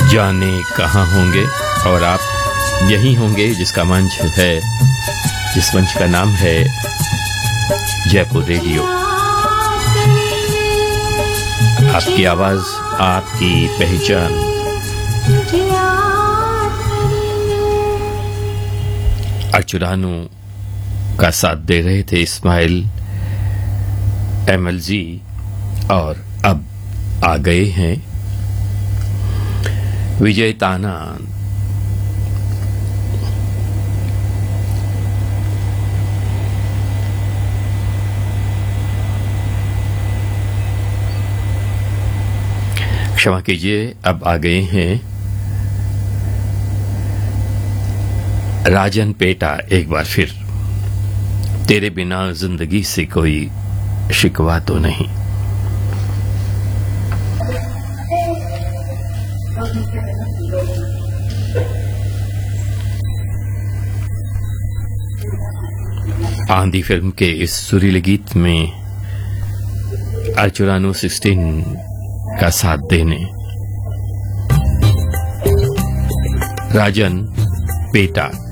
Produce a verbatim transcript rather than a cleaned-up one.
जाने कहाँ होंगे और आप यही होंगे जिसका मंच है, जिस मंच का नाम है जयपुर रेडियो। आपकी आवाज, आपकी पहचान। अर्चुरानू का साथ दे रहे थे इस्माइल एमएलजी, और अब आ गए हैं विजय ताना। क्षमा कीजिए, अब आ गए हैं राजन पेटा। एक बार फिर, तेरे बिना जिंदगी से कोई शिकवा तो नहीं। आंधी फिल्म के इस सुरीले गीत में अर्चुरानू सिक्सटीन का साथ देने राजन पेटा।